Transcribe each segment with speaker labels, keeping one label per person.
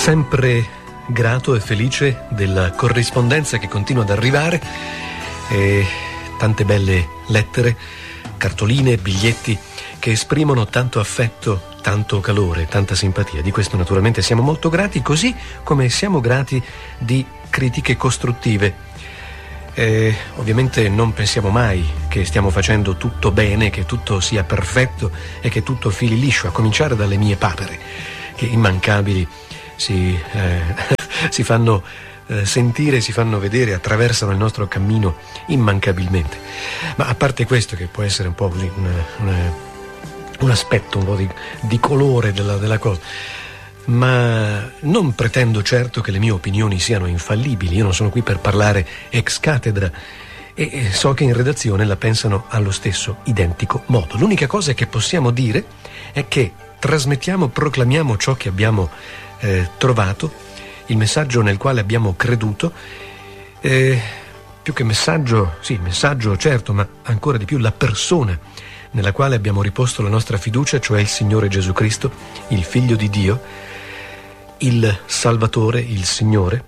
Speaker 1: Sempre grato e felice della corrispondenza che continua ad arrivare, e tante belle lettere, cartoline, biglietti che esprimono tanto affetto, tanto calore, tanta simpatia. Di questo naturalmente siamo molto grati, così come siamo grati di critiche costruttive. Ovviamente non pensiamo mai che stiamo facendo tutto bene, che tutto sia perfetto e che tutto fili liscio, a cominciare dalle mie papere, che immancabili si fanno sentire, si fanno vedere, attraversano il nostro cammino immancabilmente. Ma a parte questo, che può essere un po' così un aspetto, un po' di colore della cosa, ma non pretendo certo che le mie opinioni siano infallibili. Io non sono qui per parlare ex cathedra e so che in redazione la pensano allo stesso identico modo. L'unica cosa che possiamo dire è che trasmettiamo, proclamiamo ciò che abbiamo trovato, il messaggio nel quale abbiamo creduto, più che messaggio, sì, messaggio certo, ma ancora di più la persona nella quale abbiamo riposto la nostra fiducia, cioè il Signore Gesù Cristo, il Figlio di Dio, il Salvatore, il Signore.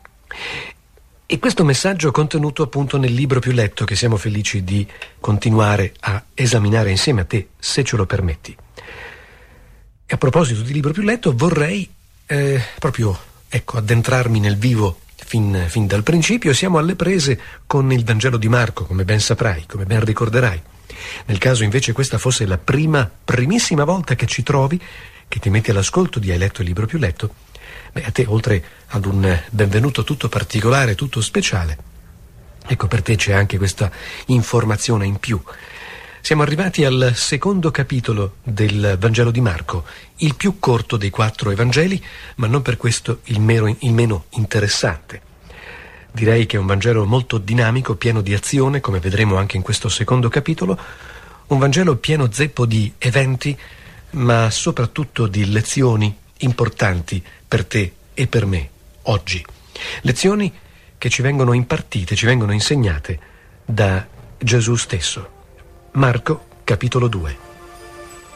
Speaker 1: E questo messaggio contenuto appunto nel libro più letto, che siamo felici di continuare a esaminare insieme a te, se ce lo permetti. E a proposito di libro più letto, vorrei proprio addentrarmi nel vivo fin dal principio. Siamo alle prese con il Vangelo di Marco, come ben saprai, come ben ricorderai. Nel caso invece questa fosse la primissima volta che ci trovi, che ti metti all'ascolto di Hai letto il libro più letto, a te, oltre ad un benvenuto tutto particolare, tutto speciale, ecco, per te c'è anche questa informazione in più. Siamo arrivati al secondo capitolo del Vangelo di Marco, il più corto dei 4 Evangeli, ma non per questo il meno interessante. Direi che è un Vangelo molto dinamico, pieno di azione, come vedremo anche in questo secondo capitolo, un Vangelo pieno zeppo di eventi, ma soprattutto di lezioni importanti per te e per me oggi. Lezioni che ci vengono impartite, ci vengono insegnate da Gesù stesso. Marco, capitolo 2.